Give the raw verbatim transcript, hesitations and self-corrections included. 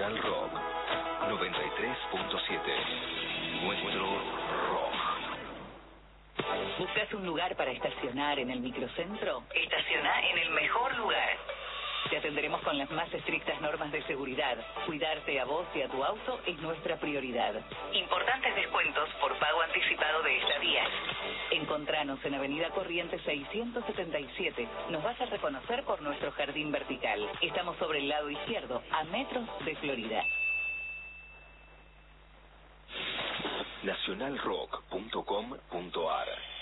Nacional Rock noventa y tres punto siete. Nuestro rock. ¿Buscas un lugar para estacionar en el microcentro? Estaciona en el mejor lugar. Te atenderemos con las más estrictas normas de seguridad. Cuidarte a vos y a tu auto es nuestra prioridad. Importantes descuentos por pago anticipado de estadías. Encontranos en Avenida Corrientes seiscientos setenta y siete. Nos vas a reconocer por nuestro jardín vertical. Estamos sobre el lado izquierdo, a metros de Florida. nacional rock punto com punto ar